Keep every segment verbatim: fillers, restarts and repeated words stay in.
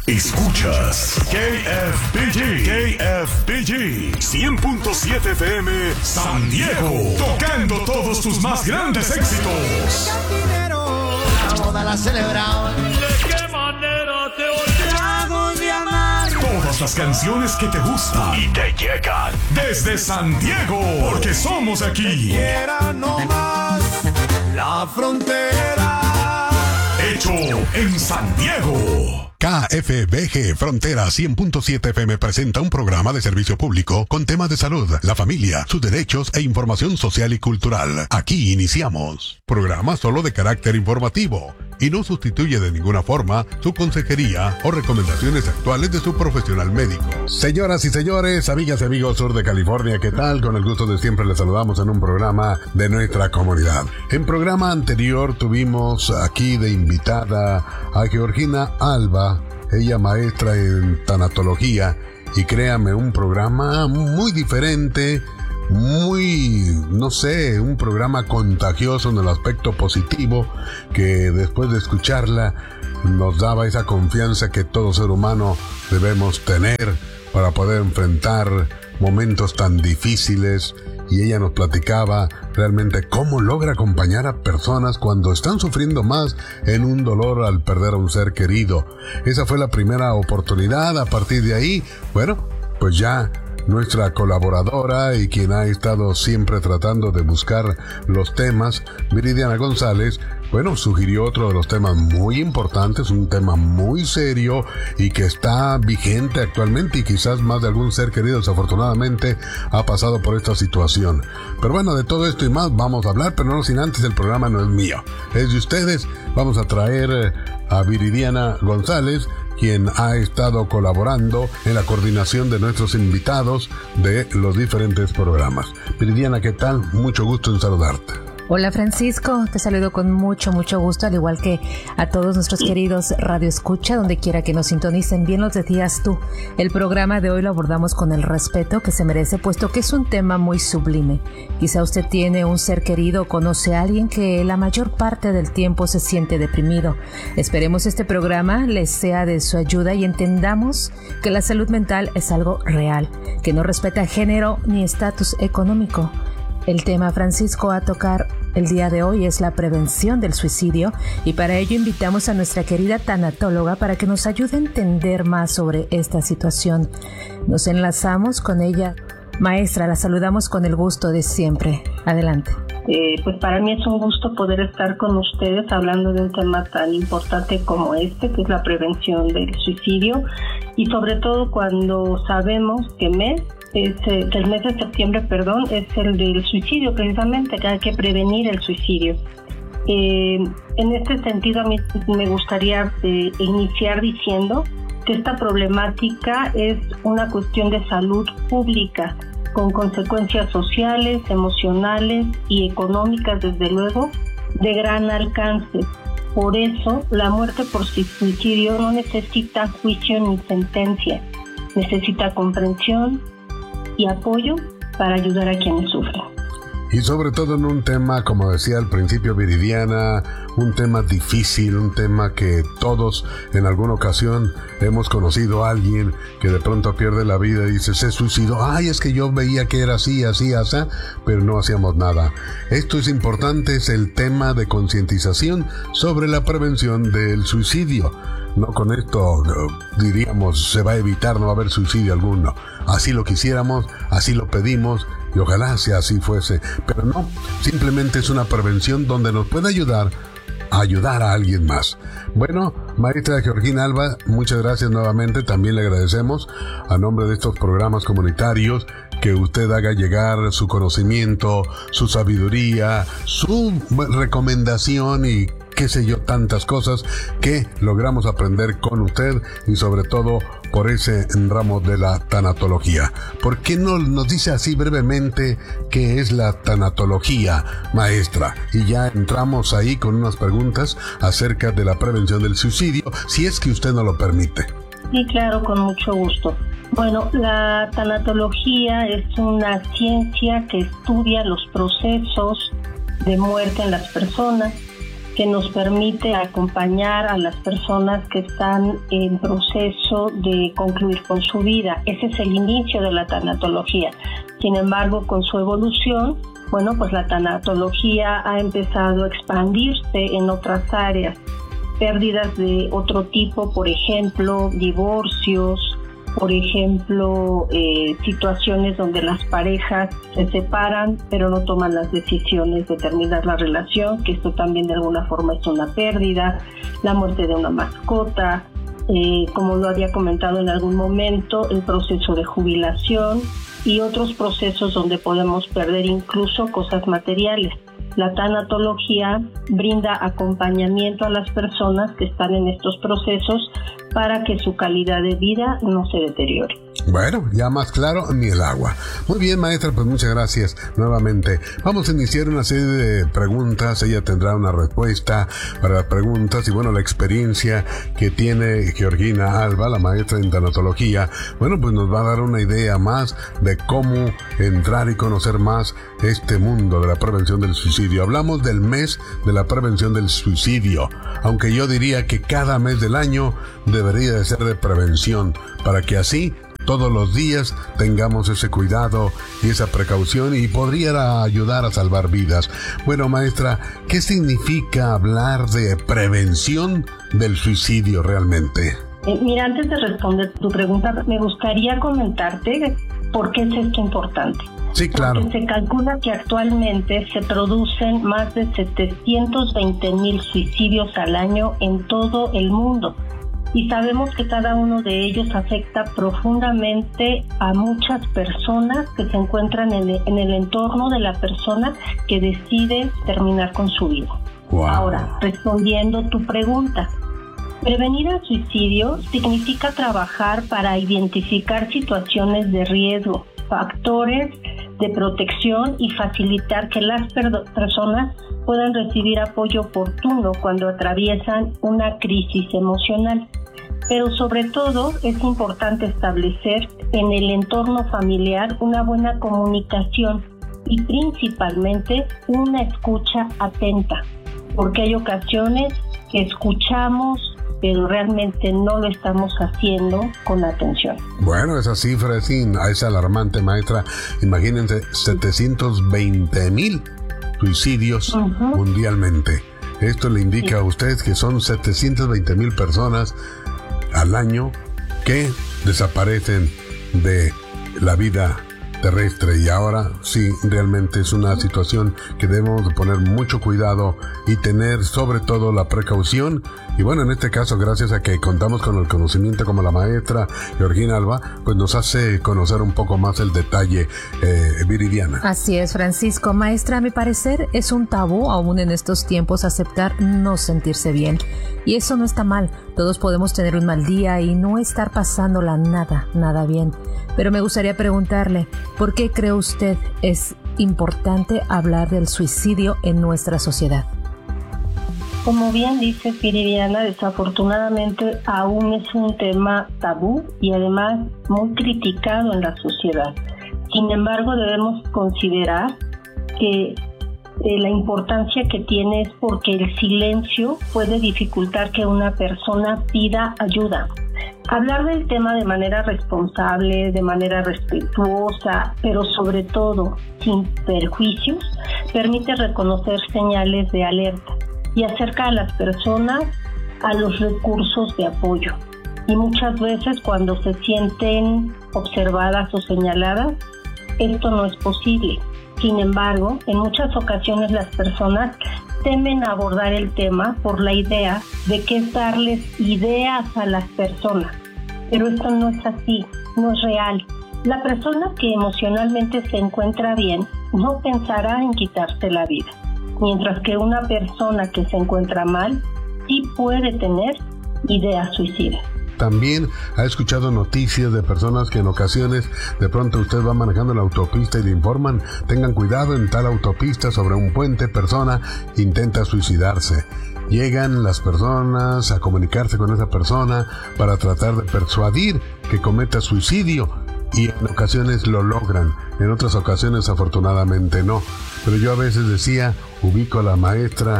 Escuchas K F B G, K F B G cien punto siete F M San Diego, tocando todos tus más grandes éxitos. La boda la celebraron. ¿De qué manera te olvidamos de amar? Todas las canciones que te gustan y te llegan desde San Diego, porque somos aquí. Quiera no más la frontera. Hecho en San Diego. K F B G Frontera cien punto siete F M presenta un programa de servicio público con temas de salud, la familia, sus derechos e información social y cultural. Aquí iniciamos. Programa solo de carácter informativo y no sustituye de ninguna forma su consejería o recomendaciones actuales de su profesional médico. Señoras y señores, amigas y amigos sur de California, ¿qué tal? Con el gusto de siempre les saludamos en un programa de nuestra comunidad. En programa anterior tuvimos aquí de invitada a Georgina Alba, ella maestra en tanatología, y créame, un programa muy diferente, muy, no sé, un programa contagioso en el aspecto positivo, que después de escucharla nos daba esa confianza que todo ser humano debemos tener para poder enfrentar momentos tan difíciles. Y ella nos platicaba realmente cómo logra acompañar a personas cuando están sufriendo más en un dolor al perder a un ser querido. Esa fue la primera oportunidad. A partir de ahí, bueno, pues ya nuestra colaboradora y quien ha estado siempre tratando de buscar los temas, Viridiana González, bueno, sugirió otro de los temas muy importantes, un tema muy serio y que está vigente actualmente, y quizás más de algún ser querido desafortunadamente ha pasado por esta situación. Pero bueno, de todo esto y más vamos a hablar, pero no sin antes, el programa no es mío, es de ustedes. Vamos a traer a Viridiana González, quien ha estado colaborando en la coordinación de nuestros invitados de los diferentes programas. Viridiana, ¿qué tal? Mucho gusto en saludarte. Hola Francisco, te saludo con mucho, mucho gusto, al igual que a todos nuestros queridos Radio Escucha, donde quiera que nos sintonicen. Bien los decías tú, el programa de hoy lo abordamos con el respeto que se merece, puesto que es un tema muy sublime. Quizá usted tiene un ser querido o conoce a alguien que la mayor parte del tiempo se siente deprimido. Esperemos este programa les sea de su ayuda y entendamos que la salud mental es algo real, que no respeta género ni estatus económico. El tema, Francisco, a tocar el día de hoy es la prevención del suicidio, y para ello invitamos a nuestra querida tanatóloga para que nos ayude a entender más sobre esta situación. Nos enlazamos con ella. Maestra, la saludamos con el gusto de siempre. Adelante. Eh, pues para mí es un gusto poder estar con ustedes hablando de un tema tan importante como este, que es la prevención del suicidio, y sobre todo cuando sabemos que mes Es, eh, que el mes de septiembre, perdón, es el del suicidio, precisamente, que hay que prevenir el suicidio. Eh, en este sentido, a mí me gustaría eh, iniciar diciendo que esta problemática es una cuestión de salud pública, con consecuencias sociales, emocionales y económicas, desde luego, de gran alcance. Por eso, la muerte por suicidio no necesita juicio ni sentencia, necesita comprensión y apoyo para ayudar a quienes sufren. Y sobre todo en un tema, como decía al principio Viridiana, un tema difícil, un tema que todos en alguna ocasión hemos conocido a alguien que de pronto pierde la vida y dice, se suicidó, ay, es que yo veía que era así, así, así, pero no hacíamos nada. Esto es importante, es el tema de concientización sobre la prevención del suicidio. No con esto diríamos se va a evitar, no va a haber suicidio alguno. Así lo quisiéramos, así lo pedimos y ojalá sea así fuese. Pero no, simplemente es una prevención donde nos puede ayudar a ayudar a alguien más. Bueno, maestra Georgina Alba, muchas gracias nuevamente. También le agradecemos a nombre de estos programas comunitarios que usted haga llegar su conocimiento, su sabiduría, su recomendación y qué sé yo, tantas cosas que logramos aprender con usted, y sobre todo por ese ramo de la tanatología. ¿Por qué no nos dice así brevemente qué es la tanatología, maestra? Y ya entramos ahí con unas preguntas acerca de la prevención del suicidio, si es que usted nos lo permite. Sí, claro, con mucho gusto. Bueno, la tanatología es una ciencia que estudia los procesos de muerte en las personas, que nos permite acompañar a las personas que están en proceso de concluir con su vida. Ese es el inicio de la tanatología. Sin embargo, con su evolución, bueno, pues la tanatología ha empezado a expandirse en otras áreas. Pérdidas de otro tipo, por ejemplo, divorcios, por ejemplo, eh, situaciones donde las parejas se separan pero no toman las decisiones de terminar la relación, que esto también de alguna forma es una pérdida, la muerte de una mascota, eh, como lo había comentado en algún momento, el proceso de jubilación y otros procesos donde podemos perder incluso cosas materiales. La tanatología brinda acompañamiento a las personas que están en estos procesos para que su calidad de vida no se deteriore. Bueno, ya más claro ni el agua. Muy bien, maestra, pues muchas gracias nuevamente. Vamos a iniciar una serie de preguntas. Ella tendrá una respuesta para las preguntas y bueno, la experiencia que tiene Georgina Alba, la maestra en tanatología, bueno, pues nos va a dar una idea más de cómo entrar y conocer más este mundo de la prevención del suicidio. Hablamos del mes de la prevención del suicidio, aunque yo diría que cada mes del año debería de ser de prevención, para que así todos los días tengamos ese cuidado y esa precaución y podría ayudar a salvar vidas. Bueno, maestra, ¿qué significa hablar de prevención del suicidio realmente? Eh, mira, antes de responder tu pregunta, me gustaría comentarte por qué es esto importante. Sí, claro. Porque se calcula que actualmente se producen más de setecientos veinte mil suicidios al año en todo el mundo. Y sabemos que cada uno de ellos afecta profundamente a muchas personas que se encuentran en el, en el entorno de la persona que decide terminar con su vida. Wow. Ahora, respondiendo tu pregunta, prevenir el suicidio significa trabajar para identificar situaciones de riesgo, factores de protección y facilitar que las per- personas puedan recibir apoyo oportuno cuando atraviesan una crisis emocional. Pero sobre todo es importante establecer en el entorno familiar una buena comunicación y principalmente una escucha atenta, porque hay ocasiones que escuchamos pero realmente no lo estamos haciendo con atención. Bueno, esa cifra es, in, es alarmante, maestra. Imagínense, setecientos veinte mil suicidios uh-huh. mundialmente. Esto le indica sí. a usted que son setecientos veinte mil personas al año que desaparecen de la vida terrestre, y ahora sí, realmente es una situación que debemos de poner mucho cuidado y tener sobre todo la precaución. Y bueno, en este caso, gracias a que contamos con el conocimiento como la maestra Georgina Alba, pues nos hace conocer un poco más el detalle, eh, Viridiana. Así es, Francisco. Maestra, a mi parecer es un tabú aún en estos tiempos aceptar no sentirse bien. Y eso no está mal. Todos podemos tener un mal día y no estar pasándola nada, nada bien. Pero me gustaría preguntarle, ¿por qué cree usted es importante hablar del suicidio en nuestra sociedad? Como bien dice Viridiana, desafortunadamente aún es un tema tabú y además muy criticado en la sociedad. Sin embargo, debemos considerar que eh, la importancia que tiene es porque el silencio puede dificultar que una persona pida ayuda. Hablar del tema de manera responsable, de manera respetuosa, pero sobre todo sin perjuicios, permite reconocer señales de alerta y acerca a las personas a los recursos de apoyo. Y muchas veces cuando se sienten observadas o señaladas, esto no es posible. Sin embargo, en muchas ocasiones las personas temen abordar el tema por la idea de que es darles ideas a las personas. Pero esto no es así, no es real. La persona que emocionalmente se encuentra bien no pensará en quitarse la vida, mientras que una persona que se encuentra mal sí puede tener ideas suicidas. También ha escuchado noticias de personas que en ocasiones de pronto usted va manejando la autopista y le informan: tengan cuidado, en tal autopista sobre un puente persona intenta suicidarse. Llegan las personas a comunicarse con esa persona para tratar de persuadir que cometa suicidio y en ocasiones lo logran, en otras ocasiones afortunadamente no. Pero yo a veces decía, ubico a la maestra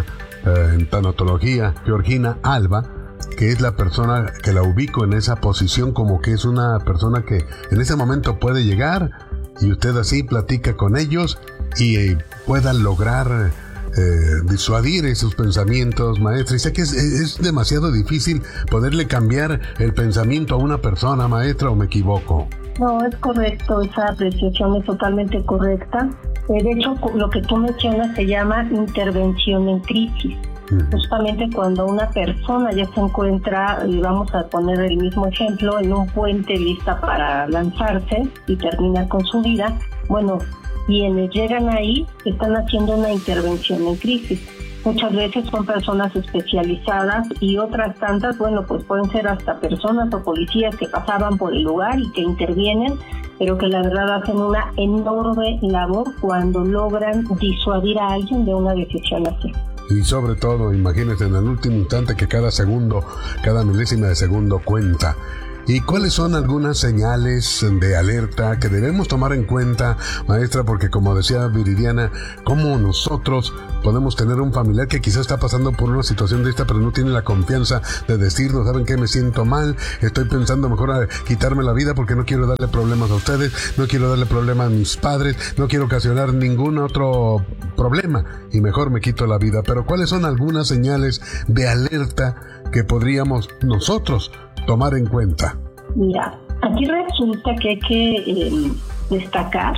eh, en tanatología, Georgina Alba, que es la persona que la ubico en esa posición, como que es una persona que en ese momento puede llegar y usted así platica con ellos y eh, pueda lograr eh, disuadir esos pensamientos, maestra. Y sé que es, es demasiado difícil poderle cambiar el pensamiento a una persona, maestra, ¿o me equivoco? No, es correcto, esa apreciación es totalmente correcta. Eh, de hecho, lo que tú mencionas se llama intervención en crisis. Justamente cuando una persona ya se encuentra, y vamos a poner el mismo ejemplo, en un puente lista para lanzarse y terminar con su vida, bueno, quienes llegan ahí están haciendo una intervención en crisis. Muchas veces son personas especializadas y otras tantas, bueno, pues pueden ser hasta personas o policías que pasaban por el lugar y que intervienen, pero que la verdad hacen una enorme labor cuando logran disuadir a alguien de una decisión así. Y sobre todo, imagínense en el último instante que cada segundo, cada milésima de segundo cuenta. ¿Y cuáles son algunas señales de alerta que debemos tomar en cuenta, maestra? Porque como decía Viridiana, ¿cómo nosotros podemos tener un familiar que quizás está pasando por una situación de esta, pero no tiene la confianza de decirnos, ¿saben qué? Me siento mal, estoy pensando mejor a quitarme la vida porque no quiero darle problemas a ustedes, no quiero darle problemas a mis padres, no quiero ocasionar ningún otro problema y mejor me quito la vida. Pero ¿cuáles son algunas señales de alerta que podríamos nosotros tomar en cuenta? Mira, aquí resulta que hay que eh, destacar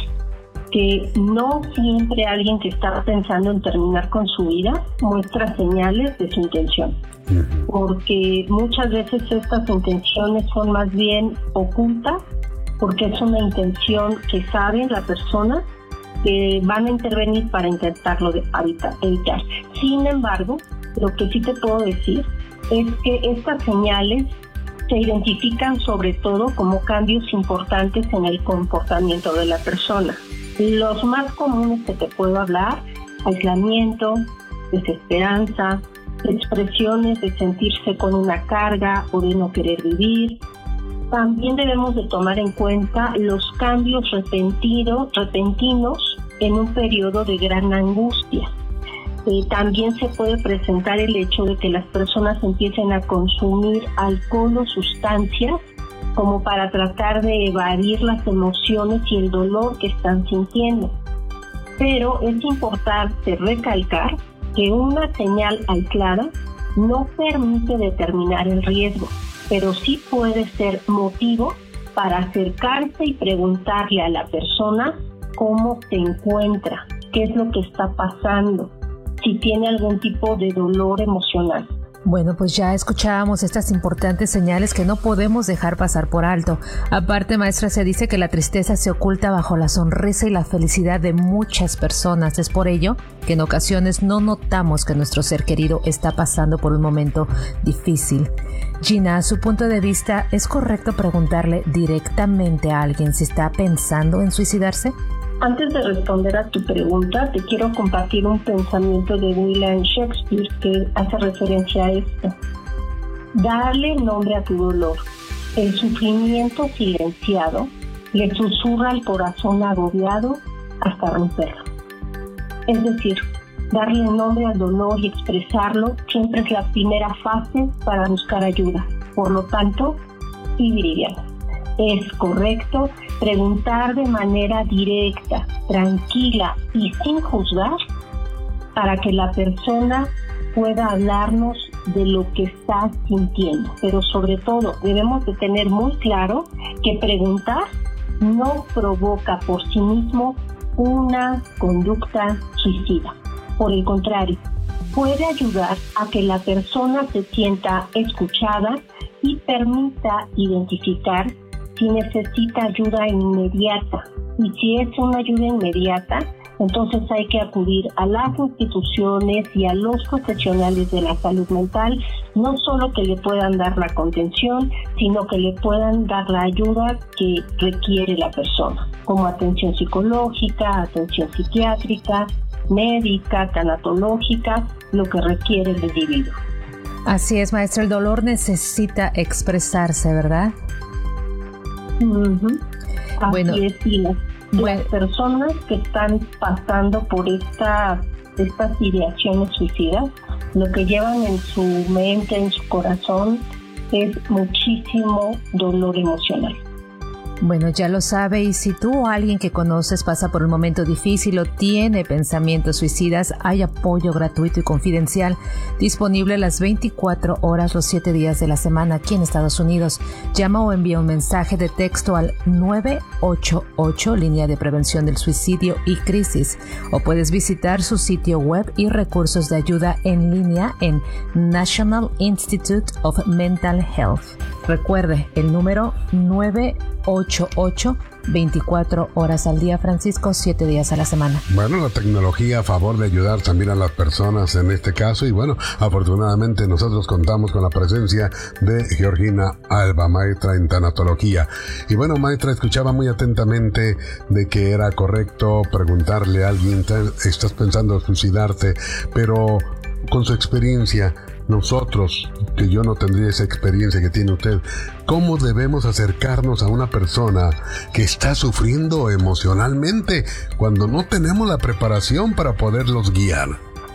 que no siempre alguien que está pensando en terminar con su vida muestra señales de su intención, uh-huh. porque muchas veces estas intenciones son más bien ocultas, porque es una intención que sabe la persona que van a intervenir para intentarlo de evitar, evitar. Sin embargo, lo que sí te puedo decir es que estas señales se identifican sobre todo como cambios importantes en el comportamiento de la persona. Los más comunes que te puedo hablar: aislamiento, desesperanza, expresiones de sentirse con una carga o de no querer vivir. También debemos de tomar en cuenta los cambios repentinos, repentinos en un periodo de gran angustia. Eh, también se puede presentar el hecho de que las personas empiecen a consumir alcohol o sustancias como para tratar de evadir las emociones y el dolor que están sintiendo. Pero es importante recalcar que una señal aislada no permite determinar el riesgo, pero sí puede ser motivo para acercarse y preguntarle a la persona cómo se encuentra, qué es lo que está pasando, si tiene algún tipo de dolor emocional. Bueno, pues ya escuchábamos estas importantes señales que no podemos dejar pasar por alto. Aparte, maestra, se dice que la tristeza se oculta bajo la sonrisa y la felicidad de muchas personas. Es por ello que en ocasiones no notamos que nuestro ser querido está pasando por un momento difícil. Gina, a su punto de vista, ¿es correcto preguntarle directamente a alguien si está pensando en suicidarse? Antes de responder a tu pregunta, te quiero compartir un pensamiento de William Shakespeare que hace referencia a esto. Darle nombre a tu dolor. El sufrimiento silenciado le susurra al corazón agobiado hasta romperlo. Es decir, darle nombre al dolor y expresarlo siempre es la primera fase para buscar ayuda. Por lo tanto, sí, Viridiana, es correcto preguntar de manera directa, tranquila y sin juzgar para que la persona pueda hablarnos de lo que está sintiendo. Pero sobre todo debemos de tener muy claro que preguntar no provoca por sí mismo una conducta suicida. Por el contrario, puede ayudar a que la persona se sienta escuchada y permita identificar si necesita ayuda inmediata. Y si es una ayuda inmediata, entonces hay que acudir a las instituciones y a los profesionales de la salud mental, no solo que le puedan dar la contención, sino que le puedan dar la ayuda que requiere la persona, como atención psicológica, atención psiquiátrica, médica, tanatológica, lo que requiere el individuo. Así es, maestra, el dolor necesita expresarse, ¿verdad? Uh-huh. Así Bueno, es, y las, bueno. las personas que están pasando por esta, estas ideaciones suicidas Lo que llevan en su mente, en su corazón, es muchísimo dolor emocional. Bueno, ya lo sabe, y si tú o alguien que conoces pasa por un momento difícil o tiene pensamientos suicidas, hay apoyo gratuito y confidencial disponible las veinticuatro horas, los siete días de la semana aquí en Estados Unidos. Llama o envía un mensaje de texto al nueve ocho ocho, línea de prevención del suicidio y crisis, o puedes visitar su sitio web y recursos de ayuda en línea en National Institute of Mental Health. Recuerde el número nueve ocho ocho, veinticuatro horas al día, Francisco, siete días a la semana. Bueno, la tecnología a favor de ayudar también a las personas en este caso, y bueno, afortunadamente nosotros contamos con la presencia de Georgina Alba, maestra en tanatología. Y bueno, maestra, escuchaba muy atentamente de que era correcto preguntarle a alguien, estás pensando suicidarte, pero con su experiencia, nosotros, que yo no tendría esa experiencia que tiene usted, ¿cómo debemos acercarnos a una persona que está sufriendo emocionalmente cuando no tenemos la preparación para poderlos guiar?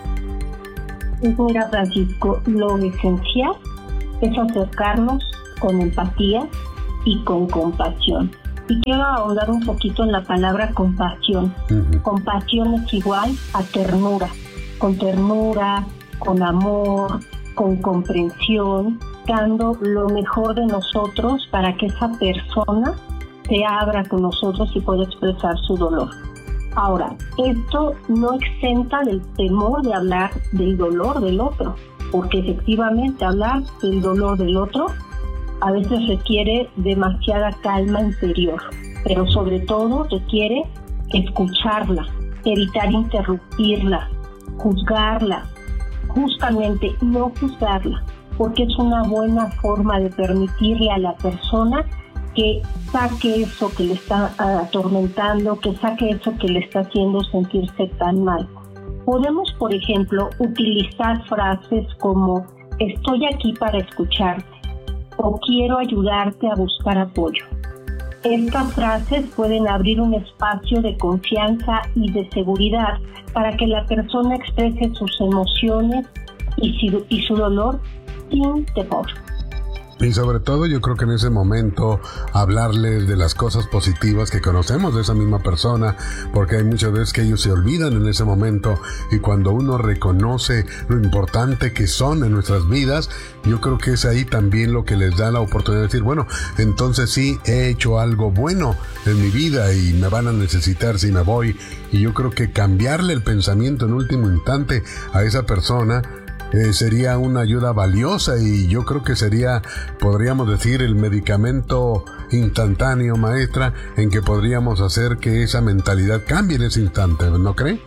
Mira, Francisco, lo esencial es acercarnos con empatía y con compasión. Y quiero ahondar un poquito en la palabra compasión. Uh-huh. Compasión es igual a ternura, con ternura, con amor, con comprensión, dando lo mejor de nosotros para que esa persona se abra con nosotros y pueda expresar su dolor. Ahora, esto no exenta del temor de hablar del dolor del otro, porque efectivamente hablar del dolor del otro a veces requiere demasiada calma interior, pero sobre todo requiere escucharla, evitar interrumpirla, juzgarla, justamente no juzgarla, porque es una buena forma de permitirle a la persona que saque eso que le está atormentando, que saque eso que le está haciendo sentirse tan mal. Podemos, por ejemplo, utilizar frases como estoy aquí para escucharte o quiero ayudarte a buscar apoyo. Estas frases pueden abrir un espacio de confianza y de seguridad para que la persona exprese sus emociones y su, y su dolor sin temor. Y sobre todo yo creo que en ese momento hablarles de las cosas positivas que conocemos de esa misma persona, porque hay muchas veces que ellos se olvidan en ese momento, y cuando uno reconoce lo importante que son en nuestras vidas, yo creo que es ahí también lo que les da la oportunidad de decir, bueno, entonces sí he hecho algo bueno en mi vida y me van a necesitar si me voy. Y yo creo que cambiarle el pensamiento en último instante a esa persona Eh, sería una ayuda valiosa, y yo creo que sería, podríamos decir, el medicamento instantáneo, maestra, en que podríamos hacer que esa mentalidad cambie en ese instante, ¿no cree?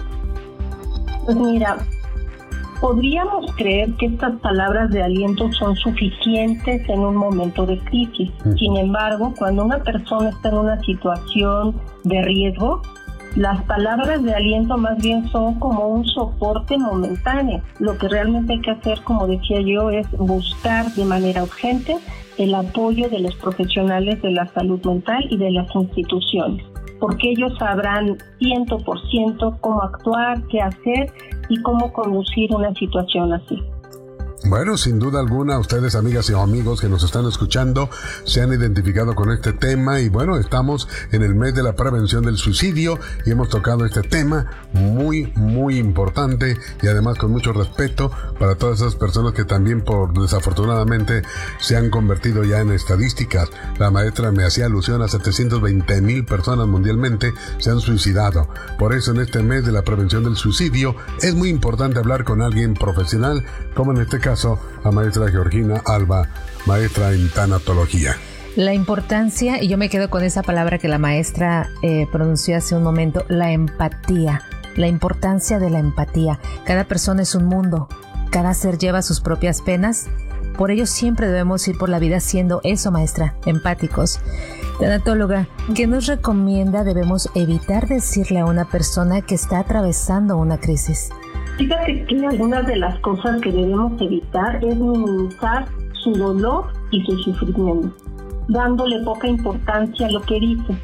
Pues mira, podríamos creer que estas palabras de aliento son suficientes en un momento de crisis. Uh-huh. Sin embargo, cuando una persona está en una situación de riesgo, las palabras de aliento más bien son como un soporte momentáneo. Lo que realmente hay que hacer, como decía yo, es buscar de manera urgente el apoyo de los profesionales de la salud mental y de las instituciones, porque ellos sabrán cien por ciento cómo actuar, qué hacer y cómo conducir una situación así. Bueno, sin duda alguna, ustedes, amigas y amigos que nos están escuchando, se han identificado con este tema, y bueno, estamos en el mes de la prevención del suicidio y hemos tocado este tema muy, muy importante, y además con mucho respeto para todas esas personas que también, por desafortunadamente, se han convertido ya en estadísticas. La maestra me hacía alusión a setecientas veinte mil personas mundialmente se han suicidado. Por eso, en este mes de la prevención del suicidio, es muy importante hablar con alguien profesional, como en este caso a maestra Georgina Alba, maestra en tanatología. La importancia, y yo me quedo con esa palabra que la maestra eh, pronunció hace un momento, la empatía, la importancia de la empatía. Cada persona es un mundo, cada ser lleva sus propias penas, por ello siempre debemos ir por la vida siendo eso, maestra, empáticos. Tanatóloga, ¿qué nos recomienda debemos evitar decirle a una persona que está atravesando una crisis? Fíjate que algunas de las cosas que debemos evitar es minimizar su dolor y su sufrimiento, dándole poca importancia a lo que dice.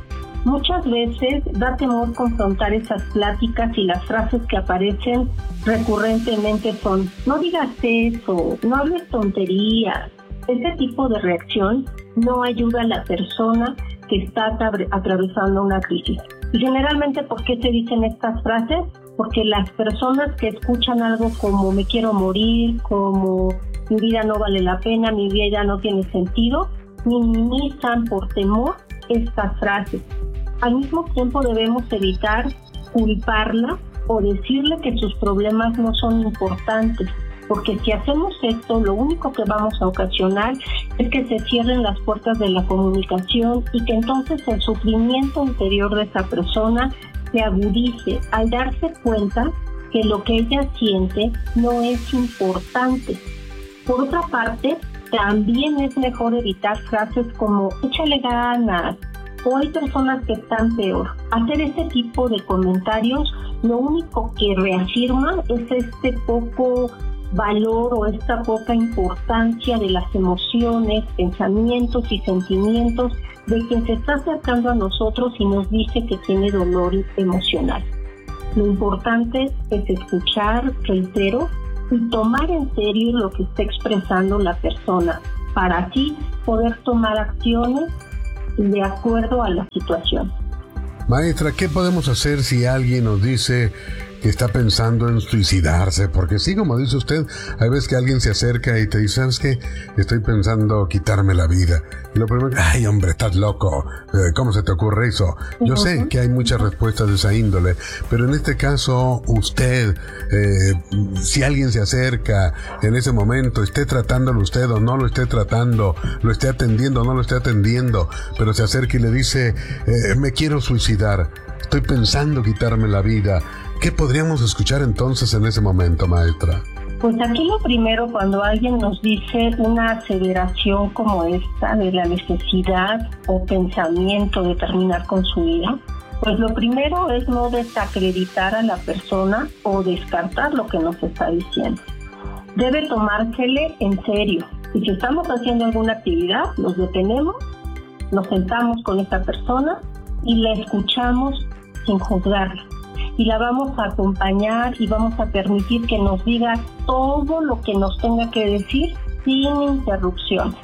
Muchas veces da temor confrontar esas pláticas y las frases que aparecen recurrentemente son: no digas eso, no hables tonterías. Ese tipo de reacción no ayuda a la persona que está atra- atravesando una crisis. Y generalmente, ¿por qué se dicen estas frases? Porque las personas que escuchan algo como me quiero morir, como mi vida no vale la pena, mi vida no tiene sentido, minimizan por temor estas frases. Al mismo tiempo debemos evitar culparla o decirle que sus problemas no son importantes, porque si hacemos esto, lo único que vamos a ocasionar es que se cierren las puertas de la comunicación y que entonces el sufrimiento interior de esa persona se agudice al darse cuenta que lo que ella siente no es importante. Por otra parte, también es mejor evitar frases como échale ganas o hay personas que están peor. Hacer este tipo de comentarios lo único que reafirma es este poco valor o esta poca importancia de las emociones, pensamientos y sentimientos de quien se está acercando a nosotros y nos dice que tiene dolor emocional. Lo importante es escuchar, reitero, y tomar en serio lo que está expresando la persona, para así poder tomar acciones de acuerdo a la situación. Maestra, ¿qué podemos hacer si alguien nos dice que está pensando en suicidarse? Porque sí, como dice usted, hay veces que alguien se acerca y te dice, ¿sabes qué? Estoy pensando quitarme la vida. Y lo primero, ay hombre, estás loco, ¿cómo se te ocurre eso? Yo sé que hay muchas respuestas de esa índole, pero en este caso, usted, eh, si alguien se acerca en ese momento, esté tratándolo usted o no lo esté tratando, lo esté atendiendo o no lo esté atendiendo, pero se acerca y le dice, eh, me quiero suicidar, estoy pensando quitarme la vida. ¿Qué podríamos escuchar entonces en ese momento, maestra? Pues aquí lo primero, cuando alguien nos dice una aseveración como esta de la necesidad o pensamiento de terminar con su vida, pues lo primero es no desacreditar a la persona o descartar lo que nos está diciendo. Debe tomársele en serio. Y si estamos haciendo alguna actividad, nos detenemos, nos sentamos con esa persona y la escuchamos sin juzgarla. Y la vamos a acompañar y vamos a permitir que nos diga todo lo que nos tenga que decir sin interrupción.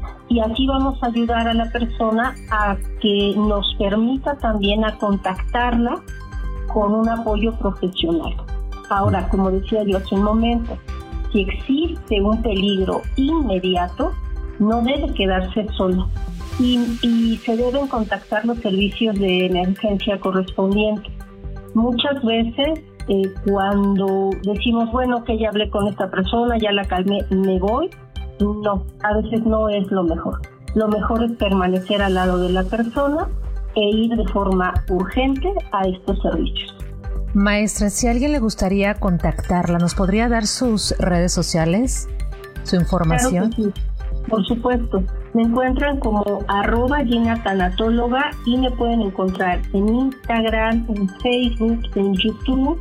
Y así vamos a ayudar a la persona a que nos permita también a contactarla con un apoyo profesional. Ahora, como decía yo hace un momento, si existe un peligro inmediato, no debe quedarse solo y, y se deben contactar los servicios de emergencia correspondientes. Muchas veces eh, cuando decimos, bueno, que ya hablé con esta persona, ya la calmé, me voy, no, a veces no es lo mejor. Lo mejor es permanecer al lado de la persona e ir de forma urgente a estos servicios. Maestra, si a alguien le gustaría contactarla, ¿nos podría dar sus redes sociales, su información? Claro que sí. Por supuesto, me encuentran como arroba Gina Tanatóloga y me pueden encontrar en Instagram, en Facebook, en YouTube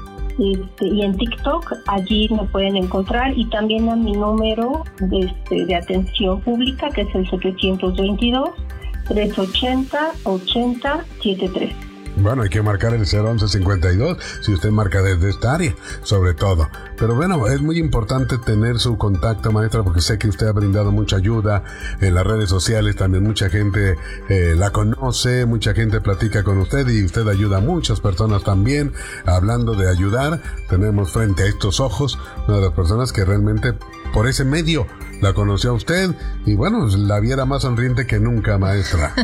este, y en TikTok. Allí me pueden encontrar y también a mi número de, este, de atención pública, que es el setecientos veintidós, trescientos ochenta, ochenta setenta y tres. Bueno, hay que marcar el cero once cincuenta y dos si usted marca desde esta área, sobre todo. Pero bueno, es muy importante tener su contacto, maestra, porque sé que usted ha brindado mucha ayuda en las redes sociales. También mucha gente eh, la conoce, mucha gente platica con usted y usted ayuda a muchas personas también. Hablando de ayudar, tenemos frente a estos ojos una de las personas que realmente por ese medio la conoció a usted y bueno, la viera más sonriente que nunca, maestra.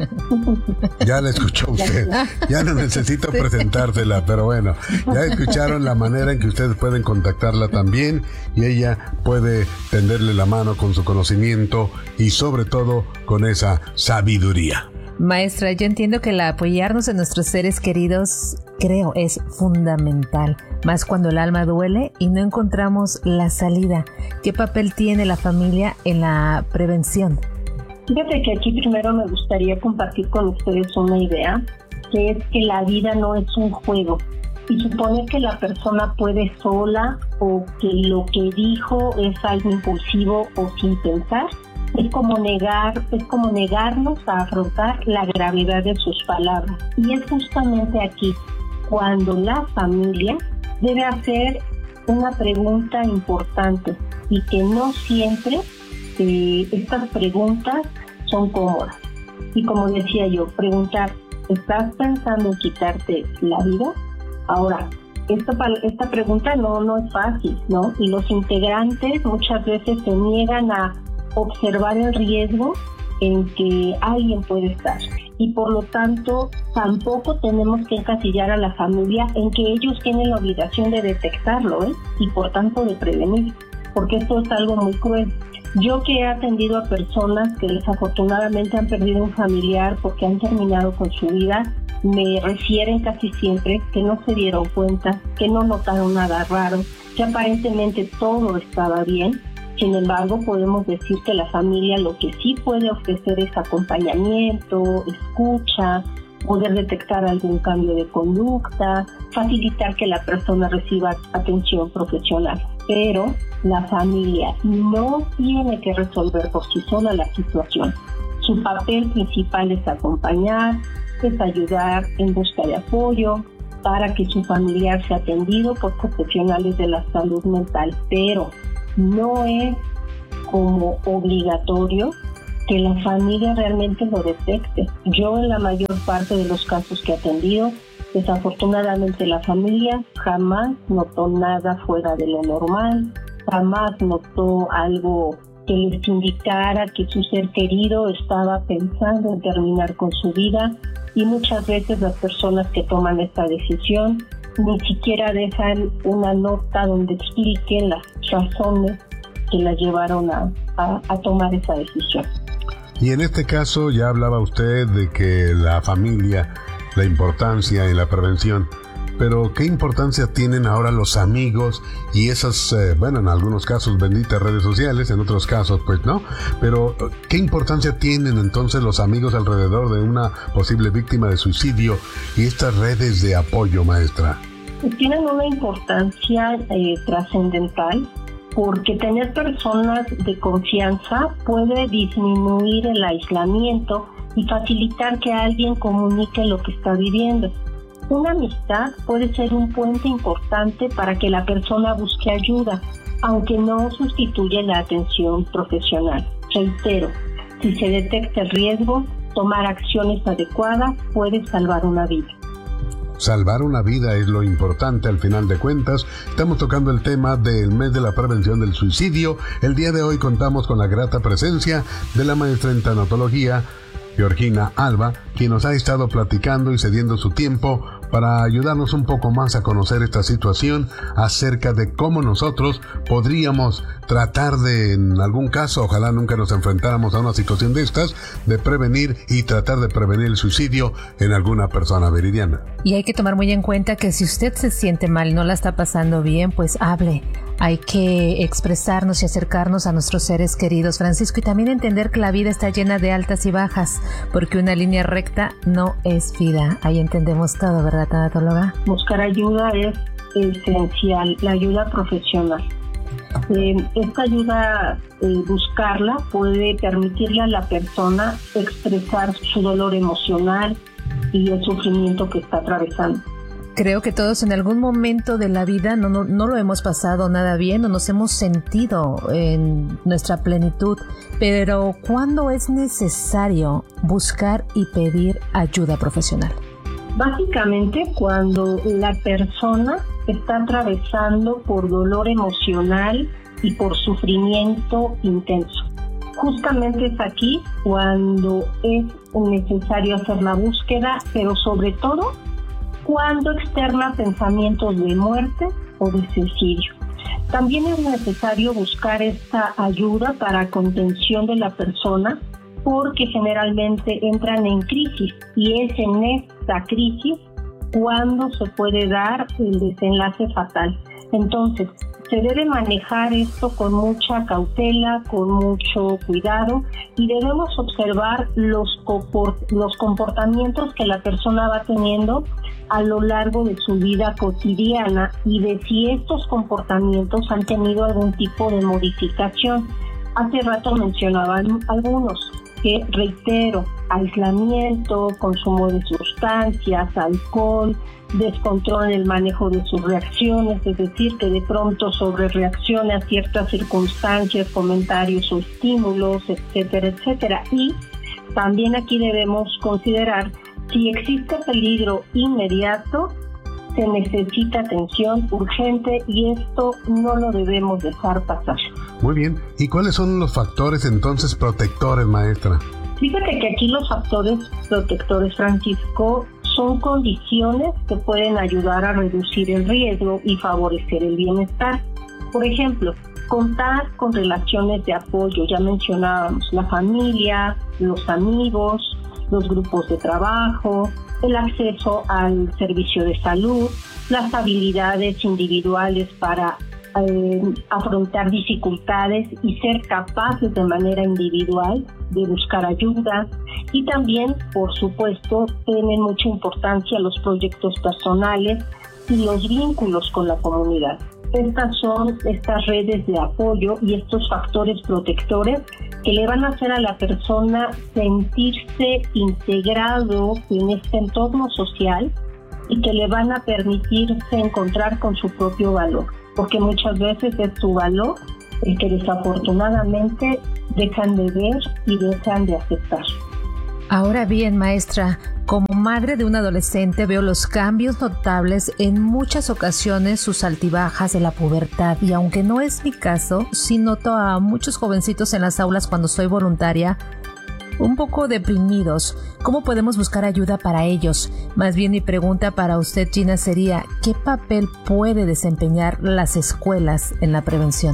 Ya la escuchó usted. Ya no necesito presentársela, pero bueno, ya escucharon la manera en que ustedes pueden contactarla también y ella puede tenderle la mano con su conocimiento y sobre todo con esa sabiduría. Maestra, yo entiendo que el apoyarnos en nuestros seres queridos, creo, es fundamental, más cuando el alma duele y no encontramos la salida. ¿Qué papel tiene la familia en la prevención? Fíjate que aquí primero me gustaría compartir con ustedes una idea, que es que la vida no es un juego. Y suponer que la persona puede sola o que lo que dijo es algo impulsivo o sin pensar, Es como negar, es como negarnos a afrontar la gravedad de sus palabras. Y es justamente aquí cuando la familia debe hacer una pregunta importante y que no siempre eh, estas preguntas son cómodas. Y como decía yo, preguntar, ¿estás pensando en quitarte la vida? Ahora, esta, esta pregunta no, no es fácil, ¿no? Y los integrantes muchas veces se niegan a observar el riesgo en que alguien puede estar. Y por lo tanto, tampoco tenemos que encasillar a la familia en que ellos tienen la obligación de detectarlo, ¿eh? Y por tanto de prevenir, porque esto es algo muy cruel. Yo que he atendido a personas que desafortunadamente han perdido un familiar porque han terminado con su vida, me refieren casi siempre que no se dieron cuenta, que no notaron nada raro, que aparentemente todo estaba bien. Sin embargo, podemos decir que la familia lo que sí puede ofrecer es acompañamiento, escucha, poder detectar algún cambio de conducta, facilitar que la persona reciba atención profesional. Pero la familia no tiene que resolver por sí sola la situación. Su papel principal es acompañar, es ayudar en busca de apoyo para que su familiar sea atendido por profesionales de la salud mental, pero no es como obligatorio que la familia realmente lo detecte. Yo en la mayor parte de los casos que he atendido, desafortunadamente la familia jamás notó nada fuera de lo normal, jamás notó algo que les indicara que su ser querido estaba pensando en terminar con su vida, y muchas veces las personas que toman esta decisión ni siquiera dejan una nota donde expliquen las razones que la llevaron a, a, a tomar esa decisión. Y en este caso ya hablaba usted de que la familia, la importancia en la prevención, pero ¿qué importancia tienen ahora los amigos y esas, eh, bueno, en algunos casos benditas redes sociales, en otros casos pues no, pero ¿qué importancia tienen entonces los amigos alrededor de una posible víctima de suicidio y estas redes de apoyo, maestra? Tienen una importancia eh, trascendental, porque tener personas de confianza puede disminuir el aislamiento y facilitar que alguien comunique lo que está viviendo. Una amistad puede ser un puente importante para que la persona busque ayuda, aunque no sustituye la atención profesional. Reitero, si se detecta el riesgo, tomar acciones adecuadas puede salvar una vida. Salvar una vida es lo importante al final de cuentas. Estamos tocando el tema del mes de la prevención del suicidio. El día de hoy contamos con la grata presencia de la maestra en tanatología, Georgina Alba, quien nos ha estado platicando y cediendo su tiempo para ayudarnos un poco más a conocer esta situación acerca de cómo nosotros podríamos tratar de, en algún caso, ojalá nunca nos enfrentáramos a una situación de estas, de prevenir y tratar de prevenir el suicidio en alguna persona. Viridiana. Y hay que tomar muy en cuenta que si usted se siente mal, no la está pasando bien, pues hable. Hay que expresarnos y acercarnos a nuestros seres queridos, Francisco, y también entender que la vida está llena de altas y bajas, porque una línea recta no es vida. Ahí entendemos todo, ¿verdad, tanatóloga? Buscar ayuda es esencial, la ayuda profesional. Eh, esta ayuda, eh, buscarla, puede permitirle a la persona expresar su dolor emocional y el sufrimiento que está atravesando. Creo que todos en algún momento de la vida no, no, no lo hemos pasado nada bien o nos hemos sentido en nuestra plenitud, pero ¿cuándo es necesario buscar y pedir ayuda profesional? Básicamente cuando la persona está atravesando por dolor emocional y por sufrimiento intenso. Justamente es aquí cuando es necesario hacer la búsqueda, pero sobre todo cuando externa pensamientos de muerte o de suicidio. También es necesario buscar esta ayuda para contención de la persona, porque generalmente entran en crisis y es en esta crisis cuando se puede dar el desenlace fatal. Entonces, se debe manejar esto con mucha cautela, con mucho cuidado, y debemos observar los, los comportamientos que la persona va teniendo a lo largo de su vida cotidiana y de si estos comportamientos han tenido algún tipo de modificación. Hace rato mencionaban algunos, que reitero, aislamiento, consumo de sustancias, alcohol, descontrol en el manejo de sus reacciones, es decir, que de pronto sobrereaccione a ciertas circunstancias, comentarios o estímulos, etcétera, etcétera. Y también aquí debemos considerar si existe peligro inmediato, se necesita atención urgente y esto no lo debemos dejar pasar. Muy bien. ¿Y cuáles son los factores entonces protectores, maestra? Fíjate que aquí los factores protectores, Francisco, son condiciones que pueden ayudar a reducir el riesgo y favorecer el bienestar. Por ejemplo, contar con relaciones de apoyo, ya mencionábamos, la familia, los amigos, los grupos de trabajo, el acceso al servicio de salud, las habilidades individuales para eh, afrontar dificultades y ser capaces de manera individual de buscar ayuda. Y también, por supuesto, tienen mucha importancia los proyectos personales y los vínculos con la comunidad. Estas son estas redes de apoyo y estos factores protectores que le van a hacer a la persona sentirse integrado en este entorno social y que le van a permitirse encontrar con su propio valor, porque muchas veces es su valor el que desafortunadamente dejan de ver y dejan de aceptar. Ahora bien, maestra, como madre de un adolescente veo los cambios notables en muchas ocasiones, sus altibajas de la pubertad, y aunque no es mi caso, sí noto a muchos jovencitos en las aulas cuando soy voluntaria un poco deprimidos. ¿Cómo podemos buscar ayuda para ellos? Más bien mi pregunta para usted, Gina, sería ¿qué papel puede desempeñar las escuelas en la prevención?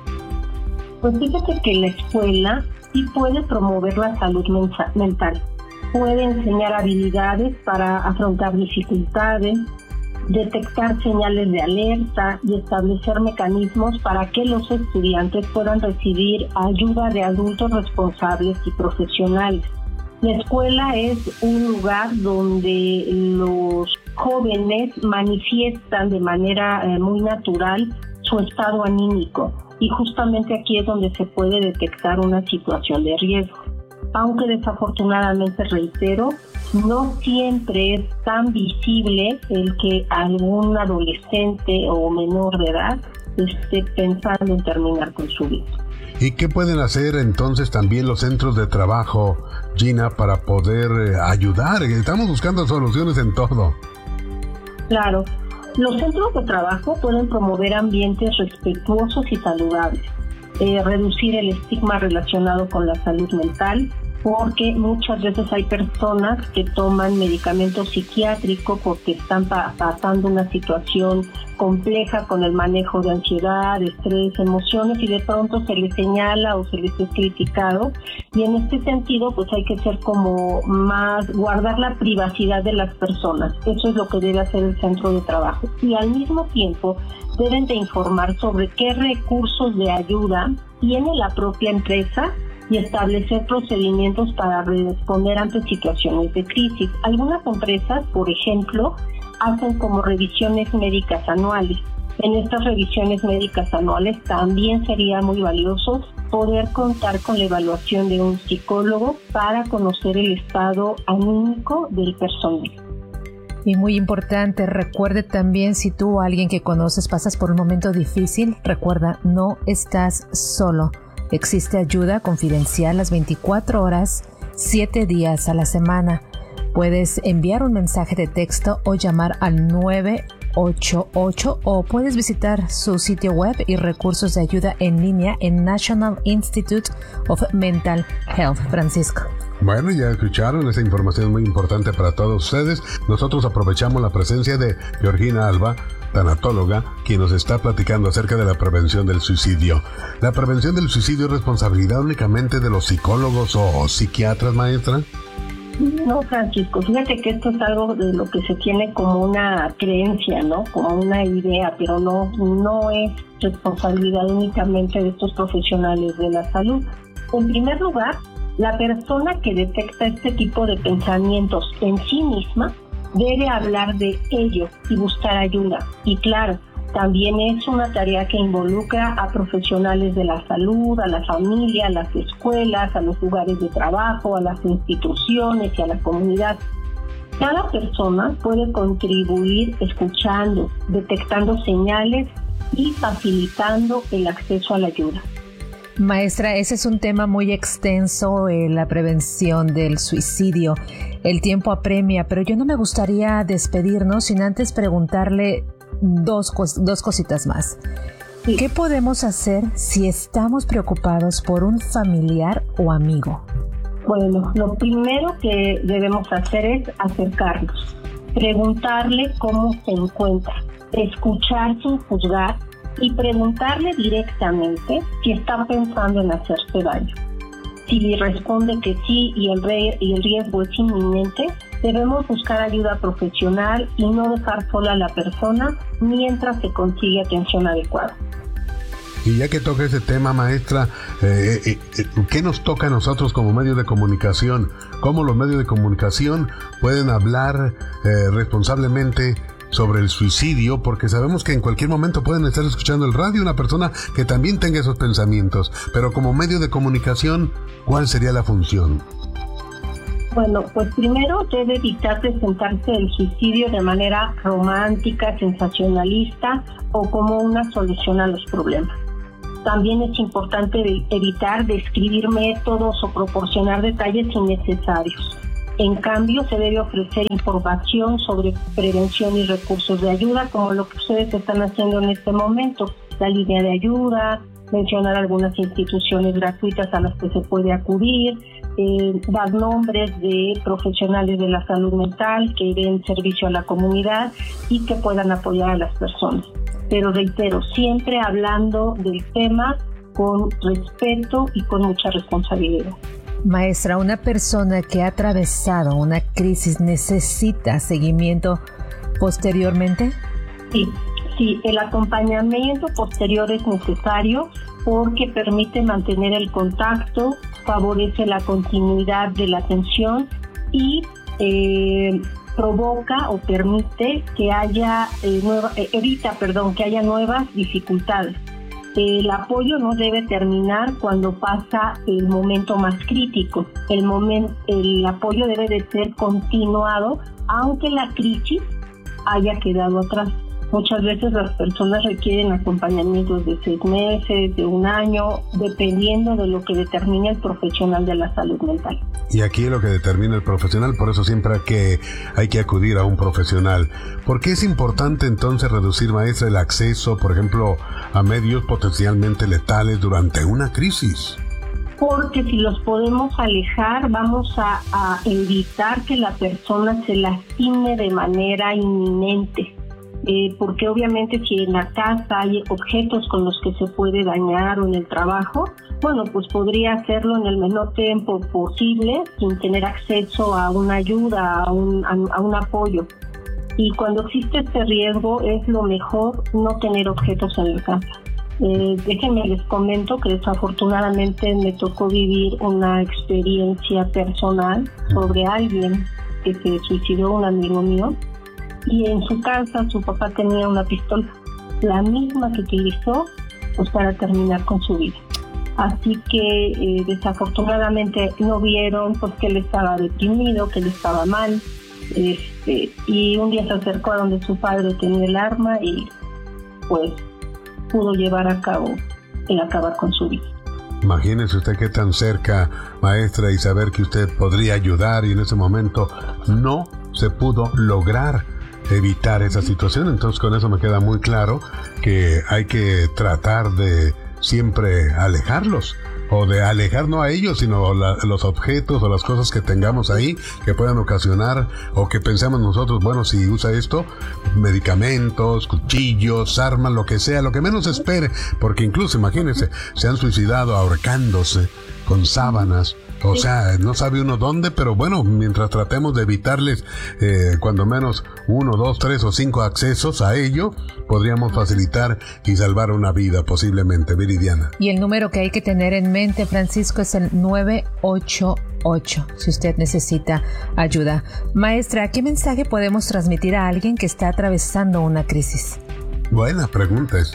Pues fíjate que la escuela sí puede promover la salud mental, puede enseñar habilidades para afrontar dificultades, detectar señales de alerta y establecer mecanismos para que los estudiantes puedan recibir ayuda de adultos responsables y profesionales. La escuela es un lugar donde los jóvenes manifiestan de manera eh, muy natural su estado anímico. Y justamente aquí es donde se puede detectar una situación de riesgo. Aunque desafortunadamente, reitero, no siempre es tan visible el que algún adolescente o menor de edad esté pensando en terminar con su vida. ¿Y qué pueden hacer entonces también los centros de trabajo, Gina, para poder eh, ayudar? Estamos buscando soluciones en todo. Claro. Los centros de trabajo pueden promover ambientes respetuosos y saludables, eh, reducir el estigma relacionado con la salud mental, porque muchas veces hay personas que toman medicamento psiquiátrico porque están pa- pasando una situación compleja con el manejo de ansiedad, estrés, emociones, y de pronto se les señala o se les es criticado. Y en este sentido, pues hay que ser como más, guardar la privacidad de las personas. Eso es lo que debe hacer el centro de trabajo. Y al mismo tiempo, deben de informar sobre qué recursos de ayuda tiene la propia empresa y establecer procedimientos para responder ante situaciones de crisis. Algunas empresas, por ejemplo, hacen como revisiones médicas anuales. En estas revisiones médicas anuales también sería muy valioso poder contar con la evaluación de un psicólogo para conocer el estado anímico del personal. Y muy importante, recuerde también, si tú o alguien que conoces pasas por un momento difícil, recuerda, no estás solo. Existe ayuda confidencial las veinticuatro horas, siete días a la semana. Puedes enviar un mensaje de texto o llamar al nueve ocho ocho o puedes visitar su sitio web y recursos de ayuda en línea en National Institute of Mental Health. Francisco. Bueno, ya escucharon, esa información es muy importante para todos ustedes. Nosotros aprovechamos la presencia de Georgina Alba, tanatóloga, quien nos está platicando acerca de la prevención del suicidio. ¿La prevención del suicidio es responsabilidad únicamente de los psicólogos o psiquiatras, maestra? No, Francisco, fíjate que esto es algo de lo que se tiene como una creencia, ¿no? Como una idea, pero no, no es responsabilidad únicamente de estos profesionales de la salud. En primer lugar, la persona que detecta este tipo de pensamientos en sí misma debe hablar de ello y buscar ayuda. Y claro, También es una tarea que involucra a profesionales de la salud, a la familia, a las escuelas, a los lugares de trabajo, a las instituciones y a la comunidad. Cada persona puede contribuir escuchando, detectando señales y facilitando el acceso a la ayuda. Maestra, ese es un tema muy extenso, eh, la prevención del suicidio. El tiempo apremia, pero yo no me gustaría despedirnos sin antes preguntarle dos, cos- dos cositas más. Sí. ¿Qué podemos hacer si estamos preocupados por un familiar o amigo? Bueno, lo primero que debemos hacer es acercarnos, preguntarle cómo se encuentra, escuchar sin juzgar y preguntarle directamente si está pensando en hacerse daño. Si responde que sí y el, re- y el riesgo es inminente, debemos buscar ayuda profesional y no dejar sola a la persona mientras se consigue atención adecuada. Y ya que toca ese tema, maestra, eh, eh, eh, ¿qué nos toca a nosotros como medios de comunicación? ¿Cómo los medios de comunicación pueden hablar eh, responsablemente sobre el suicidio? Porque sabemos que en cualquier momento pueden estar escuchando el radio una persona que también tenga esos pensamientos. Pero como medio de comunicación, ¿cuál sería la función? Bueno, pues primero debe evitar presentarse el suicidio de manera romántica, sensacionalista o como una solución a los problemas. También es importante evitar describir métodos o proporcionar detalles innecesarios. En cambio, se debe ofrecer información sobre prevención y recursos de ayuda, como lo que ustedes están haciendo en este momento, la línea de ayuda, mencionar algunas instituciones gratuitas a las que se puede acudir, eh, dar nombres de profesionales de la salud mental que den servicio a la comunidad y que puedan apoyar a las personas. Pero reitero, siempre hablando del tema con respeto y con mucha responsabilidad. Maestra, ¿una persona que ha atravesado una crisis necesita seguimiento posteriormente? Sí, sí, el acompañamiento posterior es necesario porque permite mantener el contacto, favorece la continuidad de la atención y eh, provoca o permite que haya eh, nueva, eh, evita, perdón, que haya nuevas dificultades. El apoyo no debe terminar cuando pasa el momento más crítico. El momento, el apoyo debe de ser continuado, aunque la crisis haya quedado atrás. Muchas veces las personas requieren acompañamientos de seis meses, de un año, dependiendo de lo que determine el profesional de la salud mental. Y aquí lo que determina el profesional, por eso siempre hay que, hay que acudir a un profesional. ¿Por qué es importante entonces reducir, maestra, el acceso, por ejemplo, a medios potencialmente letales durante una crisis? Porque si los podemos alejar, vamos a, a evitar que la persona se lastime de manera inminente. Eh, porque obviamente si en la casa hay objetos con los que se puede dañar o en el trabajo, bueno, pues podría hacerlo en el menor tiempo posible sin tener acceso a una ayuda, a un, a, a un apoyo. Y cuando existe este riesgo es lo mejor no tener objetos en la casa. Eh, déjenme les comento que desafortunadamente me tocó vivir una experiencia personal sobre alguien que se suicidó, un amigo mío. Y en su casa su papá tenía una pistola, la misma que utilizó pues para terminar con su vida. Así que eh, desafortunadamente no vieron pues que él estaba deprimido, que él estaba mal. Este, y un día se acercó a donde su padre tenía el arma y pues pudo llevar a cabo el acabar con su vida. Imagínese usted qué tan cerca, maestra, y saber que usted podría ayudar y en ese momento no se pudo lograr evitar esa situación. Entonces con eso me queda muy claro que hay que tratar de siempre alejarlos, o de alejar no a ellos, sino la, los objetos o las cosas que tengamos ahí que puedan ocasionar o que pensemos nosotros, bueno, si usa esto, medicamentos, cuchillos, armas, lo que sea, lo que menos espere, porque incluso imagínense, se han suicidado ahorcándose con sábanas. O sea, no sabe uno dónde, pero bueno, mientras tratemos de evitarles eh, cuando menos uno, dos, tres o cinco accesos a ello, podríamos facilitar y salvar una vida posiblemente. Viridiana. Y el número que hay que tener en mente, Francisco, es el nueve ocho ocho, si usted necesita ayuda. Maestra, ¿qué mensaje podemos transmitir a alguien que está atravesando una crisis? Buena pregunta es.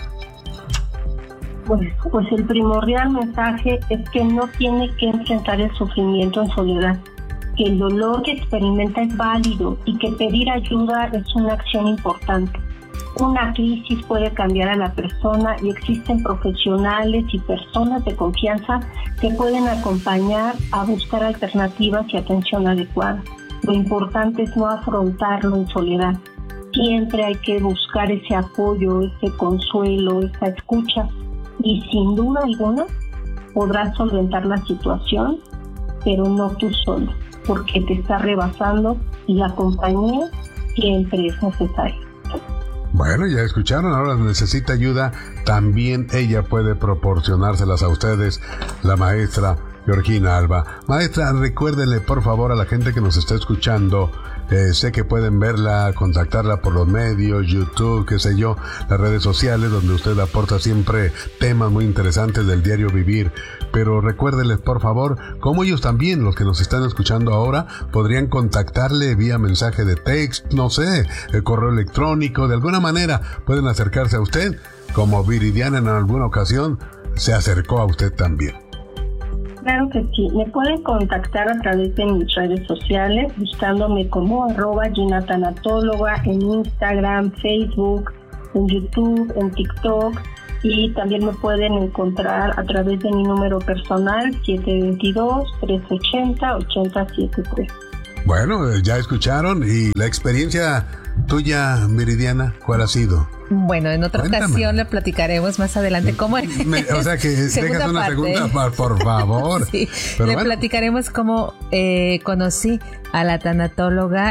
Pues, pues el primordial mensaje es que no tiene que enfrentar el sufrimiento en soledad, que el dolor que experimenta es válido y que pedir ayuda es una acción importante. Una crisis puede cambiar a la persona y existen profesionales y personas de confianza que pueden acompañar a buscar alternativas y atención adecuada. Lo importante es no afrontarlo en soledad. Siempre hay que buscar ese apoyo, ese consuelo, esa escucha. Y sin duda alguna podrás solventar la situación, pero no tú solo, porque te está rebasando y la compañía siempre es necesaria. Bueno, ya escucharon, ahora necesita ayuda, también ella puede proporcionárselas a ustedes, la maestra Georgina Alba. Maestra, recuérdenle por favor a la gente que nos está escuchando, eh, sé que pueden verla, contactarla por los medios, YouTube, qué sé yo, las redes sociales, donde usted aporta siempre temas muy interesantes del diario vivir, pero recuérdenles por favor cómo ellos también, los que nos están escuchando ahora, podrían contactarle vía mensaje de texto, no sé, el correo electrónico, de alguna manera pueden acercarse a usted, como Viridiana en alguna ocasión se acercó a usted también. Claro que sí, me pueden contactar a través de mis redes sociales, buscándome como arroba Gina Tanatóloga en Instagram, Facebook, en YouTube, en TikTok, y también me pueden encontrar a través de mi número personal siete dos dos, tres ocho cero, ocho cero siete tres. Bueno, ya escucharon, y la experiencia tuya, Viridiana, ¿cuál ha sido? Bueno, en otra Cuéntame. ocasión le platicaremos más adelante cómo es. Me, o sea que tengas una parte. segunda parte, por favor. Sí, Pero le bueno. platicaremos cómo eh, conocí a la tanatóloga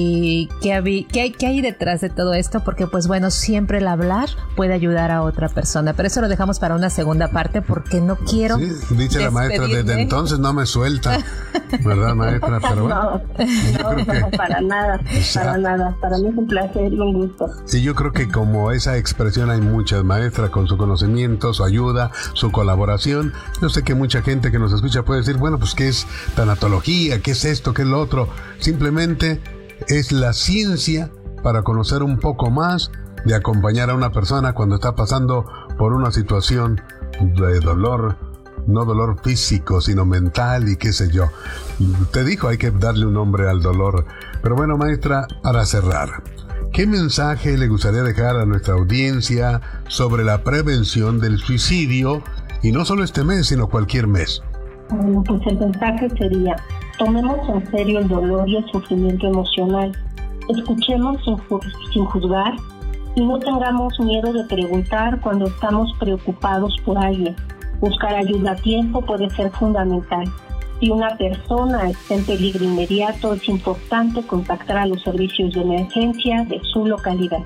y qué, habí, qué, hay, qué hay detrás de todo esto, porque pues bueno, siempre el hablar puede ayudar a otra persona, pero eso lo dejamos para una segunda parte porque no quiero Sí, dice la maestra, desde despedirme. entonces no me suelta, ¿verdad, maestra? Pero bueno, No, no, creo no, que- para nada, para nada. Para mí es un placer y un gusto. sí, yo creo que como esa expresión hay muchas maestras con su conocimiento, su ayuda, su colaboración. Yo sé que mucha gente que nos escucha puede decir, bueno, pues ¿qué es tanatología? ¿Qué es esto? ¿Qué es lo otro? Simplemente es la ciencia para conocer un poco más, de acompañar a una persona cuando está pasando por una situación de dolor, no dolor físico, sino mental y qué sé yo. Te dijo, hay que darle un nombre al dolor. Pero bueno, maestra, para cerrar, ¿qué mensaje le gustaría dejar a nuestra audiencia sobre la prevención del suicidio? Y no solo este mes, sino cualquier mes. Bueno, pues el mensaje sería, tomemos en serio el dolor y el sufrimiento emocional. Escuchemos sin, ju- sin juzgar y no tengamos miedo de preguntar cuando estamos preocupados por alguien. Buscar ayuda a tiempo puede ser fundamental. Si una persona está en peligro inmediato, es importante contactar a los servicios de emergencia de su localidad.